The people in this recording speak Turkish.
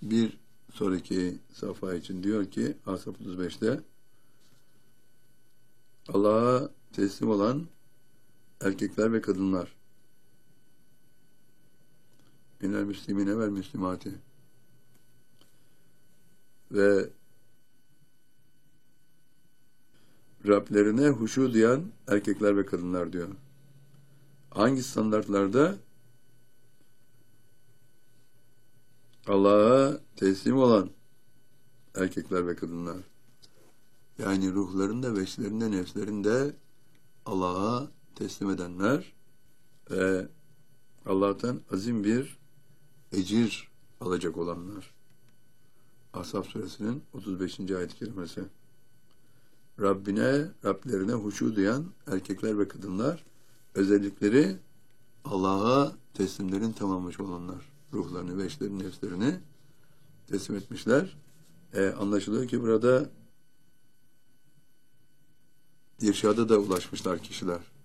bir sonraki sayfa için diyor ki Asaf 35'te Allah'a teslim olan erkekler ve kadınlar minel müslimine vel müslimati ve Rablerine huşu duyan erkekler ve kadınlar diyor. Hangi standartlarda? Allah'a teslim olan erkekler ve kadınlar. Yani ruhlarında, veçlerinde, nefslerinde Allah'a teslim edenler ve Allah'tan azim bir ecir alacak olanlar. Ahzab suresinin 35. ayet-i kerimesi. Rablerine huşu duyan erkekler ve kadınlar, özellikleri Allah'a teslimlerin tamamlamış olanlar. Ruhlarını, veçlerini, nefslerini teslim etmişler. Anlaşılıyor ki burada irşada da ulaşmışlar kişiler.